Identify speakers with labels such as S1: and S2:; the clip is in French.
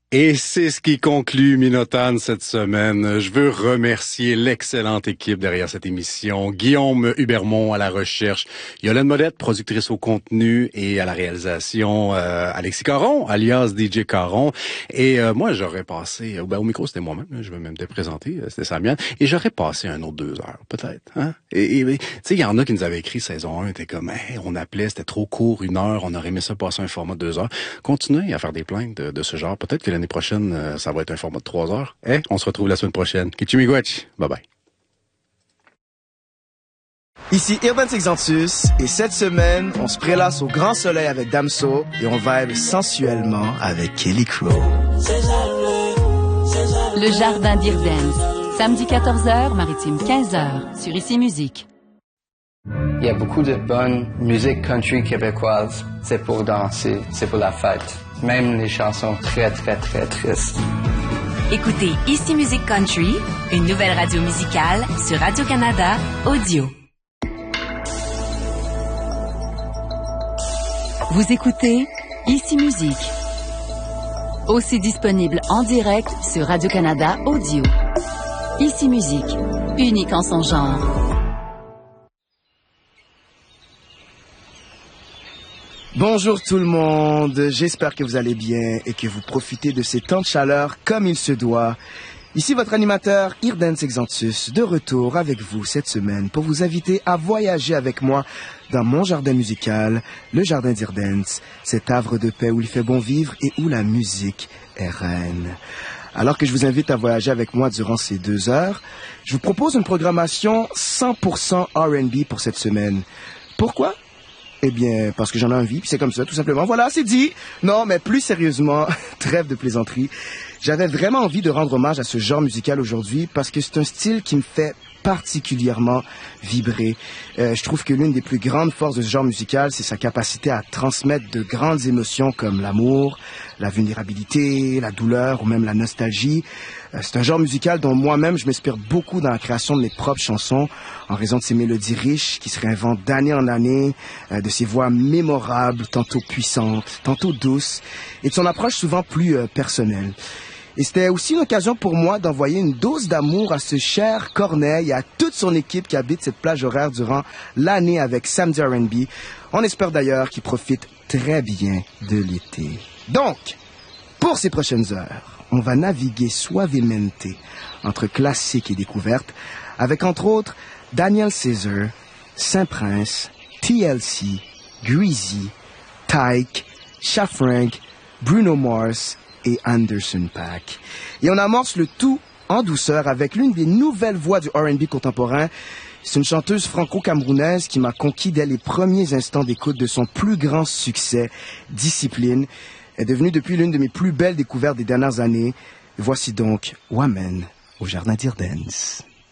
S1: Et c'est ce qui conclut Minotan cette semaine. Je veux remercier l'excellente équipe derrière cette émission. Guillaume Hubermont à la recherche, Yolande Modette, productrice au contenu et à la réalisation, Alexis Caron, alias DJ Caron. Et moi, j'aurais passé, au micro, c'était moi-même, je vais même te présenter, c'était Samian. Et j'aurais passé un autre 2 heures, peut-être. Hein? Et tu sais, il y en a qui nous avaient écrit saison 1, t'es comme, hey, on appelait, c'était trop court, 1 heure, on aurait aimé ça passer un format de 2 heures. Continuez à faire des plaintes de ce genre. Peut-être que l'année prochaine, ça va être un format de 3 heures. On se retrouve la semaine prochaine. Kichimigwach. Bye bye.
S2: Ici Irban Exantus, et cette semaine, on se prélasse au grand soleil avec Damso et on vibe sensuellement avec Kelly Crow.
S3: Le Jardin d'Irdance, samedi 14h, maritime 15h, sur Ici Musique.
S4: Il y a beaucoup de bonne musique country québécoise. C'est pour danser, c'est pour la fête. Même les chansons très, très, très tristes.
S5: Écoutez Ici Musique Country, une nouvelle radio musicale sur Radio-Canada Audio.
S3: Vous écoutez Ici Musique. Aussi disponible en direct sur Radio-Canada Audio. Ici Musique, unique en son genre.
S2: Bonjour tout le monde, j'espère que vous allez bien et que vous profitez de ces temps de chaleur comme il se doit. Ici votre animateur Irdance Exantus, de retour avec vous cette semaine pour vous inviter à voyager avec moi dans mon jardin musical, le Jardin d'Irdance, cet havre de paix où il fait bon vivre et où la musique est reine. Alors que je vous invite à voyager avec moi durant ces 2 heures, je vous propose une programmation 100% R&B pour cette semaine. Pourquoi ? Eh bien, parce que j'en ai envie, puis c'est comme ça, tout simplement. Voilà, c'est dit. Non, mais plus sérieusement, trêve de plaisanterie. J'avais vraiment envie de rendre hommage à ce genre musical aujourd'hui parce que c'est un style qui me fait particulièrement vibrer. Je trouve que l'une des plus grandes forces de ce genre musical, c'est sa capacité à transmettre de grandes émotions comme l'amour, la vulnérabilité, la douleur ou même la nostalgie. C'est un genre musical dont moi-même je m'inspire beaucoup dans la création de mes propres chansons en raison de ses mélodies riches qui se réinventent d'année en année, de ses voix mémorables, tantôt puissantes, tantôt douces, et de son approche souvent plus personnelle. Et c'était aussi une occasion pour moi d'envoyer une dose d'amour à ce cher Corneille et à toute son équipe qui habite cette plage horaire durant l'année avec Samedi R&B. On espère d'ailleurs qu'il profite très bien de l'été. Donc, pour ces prochaines heures, on va naviguer suavemente entre classiques et découvertes avec entre autres Daniel Caesar, Saint-Prince, TLC, Greasy, Tyke, Shafrank, Bruno Mars et Anderson .Paak. Et on amorce le tout en douceur avec l'une des nouvelles voix du R&B contemporain. C'est une chanteuse franco-camerounaise qui m'a conquis dès les premiers instants d'écoute de son plus grand succès, Discipline. Elle est devenue depuis l'une de mes plus belles découvertes des dernières années. Voici donc Woman au Jardin d'Irdance.